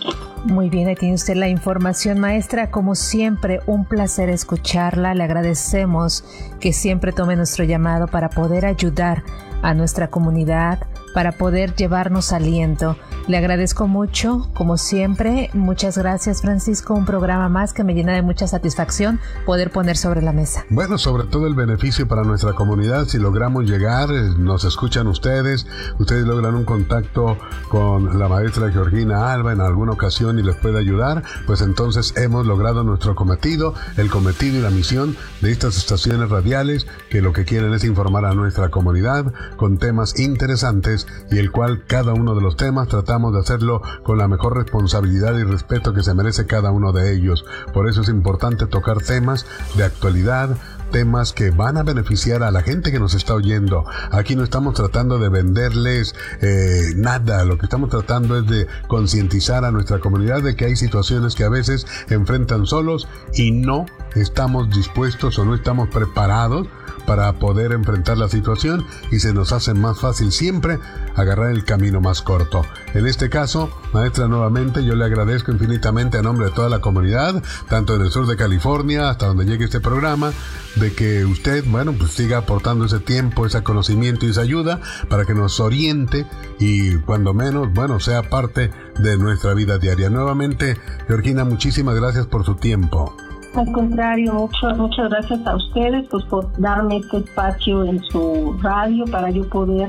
Muy bien, ahí tiene usted la información, maestra. Como siempre, un placer escucharla. Le agradecemos que siempre tome nuestro llamado para poder ayudar a nuestra comunidad, para poder llevarnos aliento. Le agradezco mucho, como siempre. Muchas gracias, Francisco. Un programa más que me llena de mucha satisfacción poder poner sobre la mesa. Bueno, sobre todo el beneficio para nuestra comunidad, si logramos llegar, eh, nos escuchan ustedes, ustedes logran un contacto con la maestra Georgina Alba en alguna ocasión y les puede ayudar, pues entonces hemos logrado nuestro cometido, el cometido y la misión de estas estaciones radiales, que lo que quieren es informar a nuestra comunidad con temas interesantes, y el cual cada uno de los temas tratamos de hacerlo con la mejor responsabilidad y respeto que se merece cada uno de ellos. Por eso es importante tocar temas de actualidad, temas que van a beneficiar a la gente que nos está oyendo. Aquí no estamos tratando de venderles eh, nada, lo que estamos tratando es de concientizar a nuestra comunidad de que hay situaciones que a veces enfrentan solos y no estamos dispuestos o no estamos preparados para poder enfrentar la situación, y se nos hace más fácil siempre agarrar el camino más corto. En este caso, maestra, nuevamente yo le agradezco infinitamente a nombre de toda la comunidad, tanto en el sur de California hasta donde llegue este programa, de que usted, bueno, pues siga aportando ese tiempo, ese conocimiento y esa ayuda para que nos oriente y cuando menos, bueno, sea parte de nuestra vida diaria. Nuevamente, Georgina, muchísimas gracias por su tiempo. Al contrario, mucho, muchas gracias a ustedes pues por darme este espacio en su radio para yo poder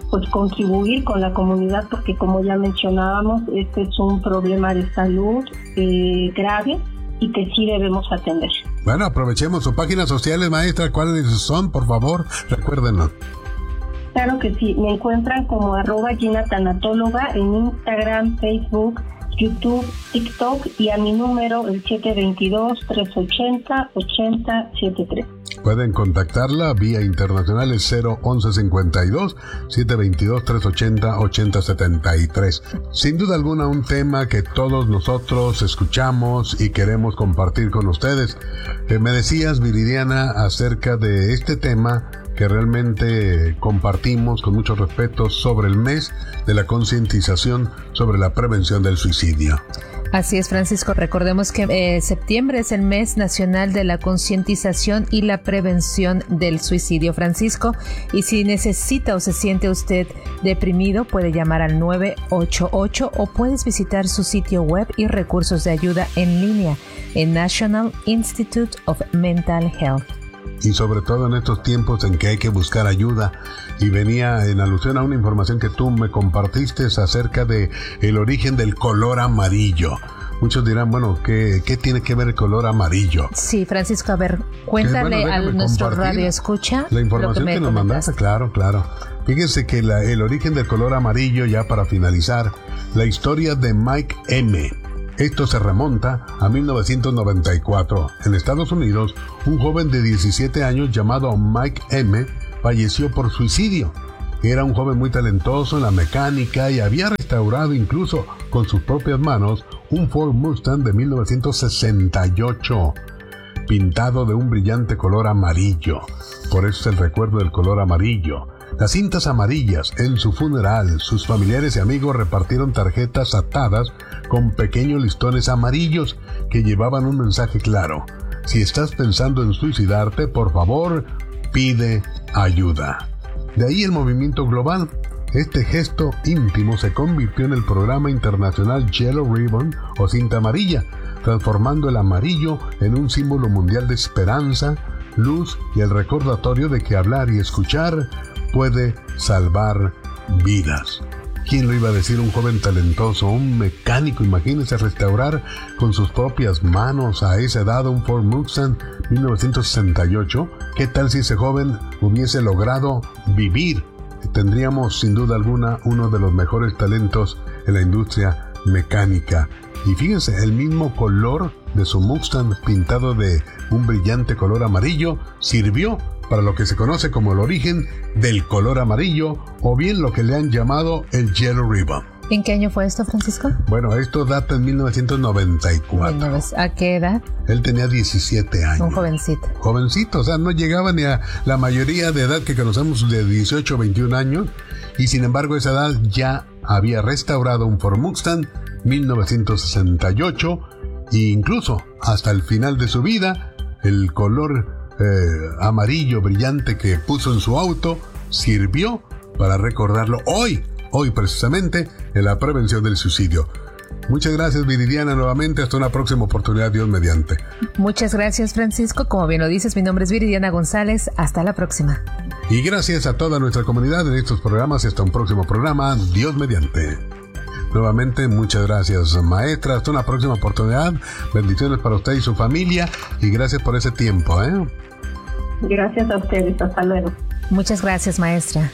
pues contribuir con la comunidad, porque como ya mencionábamos, este es un problema de salud eh, grave y que sí debemos atender. Bueno, aprovechemos sus páginas sociales, maestra. ¿Cuáles son, por favor? Recuérdenos. Claro que sí, me encuentran como arroba Gina Tanatóloga en Instagram, Facebook, YouTube, TikTok y a mi número el siete dos dos, tres ocho cero, ocho cero siete tres. Pueden contactarla vía internacional es cero once cincuenta y dos, siete dos dos, tres ocho cero, ocho cero siete tres. Sin duda alguna un tema que todos nosotros escuchamos y queremos compartir con ustedes. Eh, me decías, Viridiana, acerca de este tema que realmente compartimos con mucho respeto sobre el mes de la concientización sobre la prevención del suicidio. Así es, Francisco. Recordemos que eh, septiembre es el mes nacional de la concientización y la prevención del suicidio, Francisco. Y si necesita o se siente usted deprimido, puede llamar al nueve ocho ocho o puedes visitar su sitio web y recursos de ayuda en línea en National Institute of Mental Health. Y sobre todo en estos tiempos en que hay que buscar ayuda. Y venía en alusión a una información que tú me compartiste acerca de el origen del color amarillo. Muchos dirán, bueno, ¿qué, qué tiene que ver el color amarillo? Sí, Francisco, a ver, cuéntale bueno, a nuestro radio escucha la información que, que nos mandaste. Claro, claro. Fíjense que la, el origen del color amarillo, ya para finalizar, la historia de Mike M. Esto se remonta a mil novecientos noventa y cuatro. En Estados Unidos, un joven de diecisiete años llamado Mike M. falleció por suicidio. Era un joven muy talentoso en la mecánica y había restaurado incluso con sus propias manos un Ford Mustang de mil novecientos sesenta y ocho, pintado de un brillante color amarillo. Por eso es el recuerdo del color amarillo. Las cintas amarillas en su funeral, sus familiares y amigos repartieron tarjetas atadas con pequeños listones amarillos que llevaban un mensaje claro. Si estás pensando en suicidarte, por favor, pide ayuda. De ahí el movimiento global. Este gesto íntimo se convirtió en el programa internacional Yellow Ribbon o cinta amarilla, transformando el amarillo en un símbolo mundial de esperanza, luz y el recordatorio de que hablar y escuchar puede salvar vidas. ¿Quién lo iba a decir? Un joven talentoso, un mecánico, imagínese restaurar con sus propias manos a esa edad un Ford Mustang mil novecientos sesenta y ocho. ¿Qué tal si ese joven hubiese logrado vivir? Tendríamos sin duda alguna uno de los mejores talentos en la industria mecánica. Y fíjense, el mismo color de su Mustang pintado de un brillante color amarillo sirvió para lo que se conoce como el origen del color amarillo, o bien lo que le han llamado el Yellow Ribbon. ¿En qué año fue esto, Francisco? Bueno, esto data en mil novecientos noventa y cuatro. ¿A qué edad? Él tenía diecisiete años. Un jovencito. Jovencito, o sea, no llegaba ni a la mayoría de edad que conocemos de dieciocho o veintiún años, y sin embargo esa edad ya había restaurado un Ford Mustang mil novecientos sesenta y ocho, e incluso hasta el final de su vida, el color Eh, amarillo brillante que puso en su auto sirvió para recordarlo hoy, hoy precisamente, en la prevención del suicidio. Muchas gracias, Viridiana, nuevamente. Hasta una próxima oportunidad, Dios mediante. Muchas gracias, Francisco. Como bien lo dices, mi nombre es Viridiana González. Hasta la próxima. Y gracias a toda nuestra comunidad en estos programas. Hasta un próximo programa, Dios mediante. Nuevamente, muchas gracias, maestra. Hasta una próxima oportunidad. Bendiciones para usted y su familia. Y gracias por ese tiempo, ¿eh? Gracias a ustedes. Hasta luego. Muchas gracias, maestra.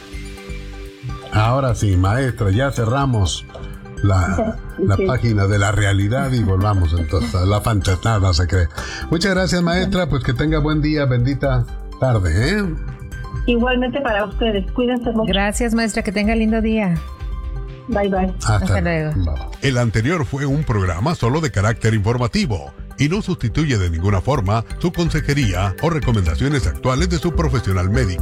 Ahora sí, maestra, ya cerramos la, la sí. página de la realidad y volvamos entonces a la fantasnada, se cree. Muchas gracias, maestra. Pues que tenga buen día, bendita tarde, ¿eh? Igualmente para ustedes. Cuídense mucho. Gracias, maestra. Que tenga lindo día. Bye, bye. Hasta, Hasta luego. El anterior fue un programa solo de carácter informativo y no sustituye de ninguna forma su consejería o recomendaciones actuales de su profesional médico.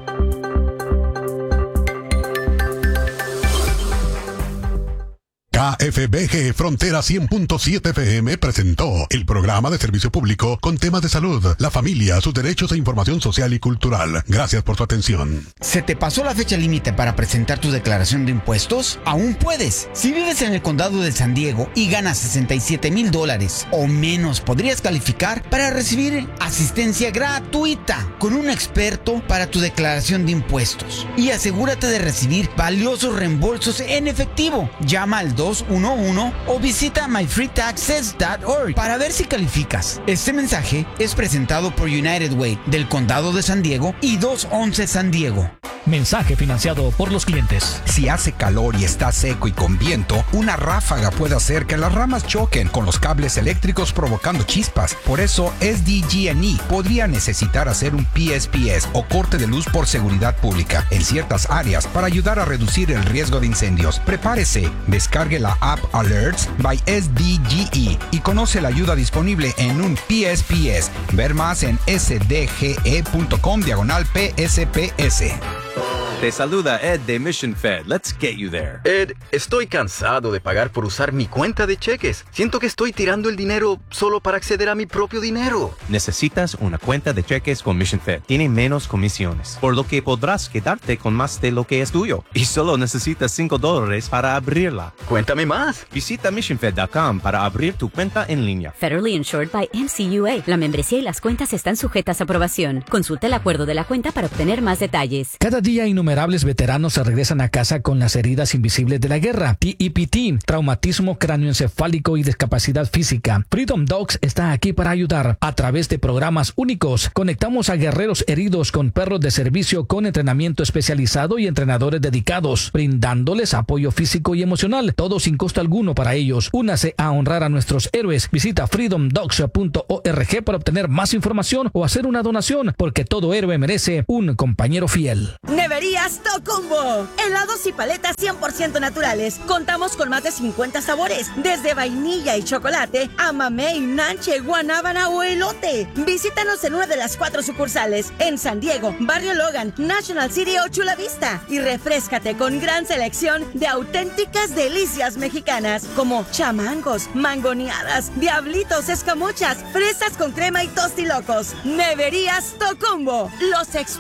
K F B G Frontera cien punto siete F M presentó el programa de servicio público con temas de salud, la familia, sus derechos e información social y cultural. Gracias por su atención. ¿Se te pasó la fecha límite para presentar tu declaración de impuestos? Aún puedes. Si vives en el condado de San Diego y ganas sesenta y siete mil dólares o menos, podrías calificar para recibir asistencia gratuita con un experto para tu declaración de impuestos. Y asegúrate de recibir valiosos reembolsos en efectivo. Llama al dos uno uno o visita my free taxes punto org para ver si calificas. Este mensaje es presentado por United Way del condado de San Diego y dos once San Diego. Mensaje financiado por los clientes. Si hace calor y está seco y con viento, una ráfaga puede hacer que las ramas choquen con los cables eléctricos provocando chispas. Por eso, S D G and E podría necesitar hacer un P S P S o corte de luz por seguridad pública en ciertas áreas para ayudar a reducir el riesgo de incendios. Prepárese, descargue la app Alerts by S D G E y conoce la ayuda disponible en un P S P S. Ver más en sdge.com diagonal P S P S. Te saluda Ed de Mission Fed. Let's get you there. Ed, estoy cansado de pagar por usar mi cuenta de cheques. Siento que estoy tirando el dinero solo para acceder a mi propio dinero. Necesitas una cuenta de cheques con Mission Fed. Tiene menos comisiones, por lo que podrás quedarte con más de lo que es tuyo. Y solo necesitas cinco dólares para abrirla. Cuéntame más. Visita mission fed punto com para abrir tu cuenta en línea. Federally insured by M C U A. La membresía y las cuentas están sujetas a aprobación. Consulta el acuerdo de la cuenta para obtener más detalles. Cada día innumerables veteranos se regresan a casa con las heridas invisibles de la guerra, T E P T, traumatismo cráneoencefálico y discapacidad física. Freedom Dogs está aquí para ayudar. A través de programas únicos, conectamos a guerreros heridos con perros de servicio con entrenamiento especializado y entrenadores dedicados, brindándoles apoyo físico y emocional, todo sin costo alguno para ellos. Únase a honrar a nuestros héroes. Visita freedom dogs punto org para obtener más información o hacer una donación, porque todo héroe merece un compañero fiel. Neverías Tocumbo. Helados y paletas cien por ciento naturales. Contamos con más de cincuenta sabores, desde vainilla y chocolate a mamey, nanche, guanábana o elote. Visítanos en una de las cuatro sucursales, en San Diego, Barrio Logan, National City o Chula Vista, y refréscate con gran selección de auténticas delicias mexicanas como chamangos, mangoneadas, diablitos, escamochas, fresas con crema y tostilocos. Neverías Tocumbo. Los